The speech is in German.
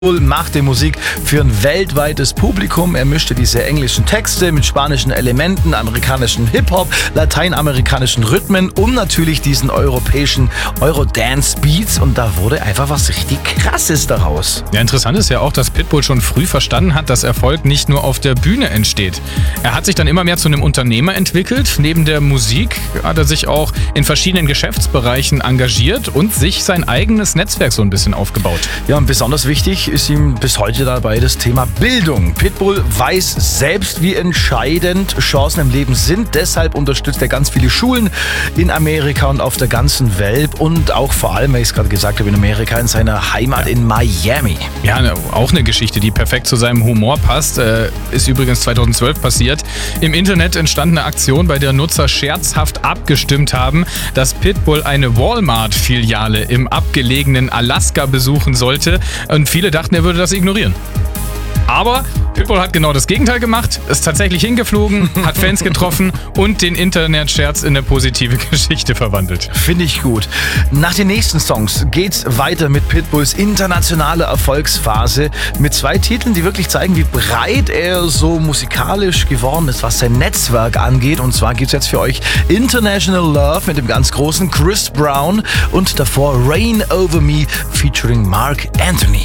Machte Musik für ein weltweites Publikum. Er mischte diese englischen Texte mit spanischen Elementen, amerikanischen Hip-Hop, lateinamerikanischen Rhythmen und natürlich diesen europäischen Eurodance-Beats. Und da wurde einfach was richtig Krasses daraus. Ja, interessant ist ja auch, dass Pitbull schon früh verstanden hat, dass Erfolg nicht nur auf der Bühne entsteht. Er hat sich dann immer mehr zu einem Unternehmer entwickelt. Neben der Musik hat er sich auch in verschiedenen Geschäftsbereichen engagiert und sich sein eigenes Netzwerk so ein bisschen aufgebaut. Ja, und besonders wichtig ist ihm bis heute dabei das Thema Bildung. Pitbull weiß selbst, wie entscheidend Chancen im Leben sind. Deshalb unterstützt er ganz viele Schulen in Amerika und auf der ganzen Welt und auch vor allem, wie ich es gerade gesagt habe, in Amerika, in seiner Heimat in Miami. Ja, auch eine Geschichte, die perfekt zu seinem Humor passt. Ist übrigens 2012 passiert. Im Internet entstand eine Aktion, bei der Nutzer scherzhaft abgestimmt haben, dass Pitbull eine Walmart-Filiale im abgelegenen Alaska besuchen sollte. Und viele dachten, er würde das ignorieren. Aber Pitbull hat genau das Gegenteil gemacht, ist tatsächlich hingeflogen, hat Fans getroffen und den Internetscherz in eine positive Geschichte verwandelt. Finde ich gut. Nach den nächsten Songs geht's weiter mit Pitbulls internationaler Erfolgsphase mit 2 Titeln, die wirklich zeigen, wie breit er so musikalisch geworden ist, was sein Netzwerk angeht. Und zwar gibt's jetzt für euch International Love mit dem ganz großen Chris Brown und davor Rain Over Me featuring Mark Anthony.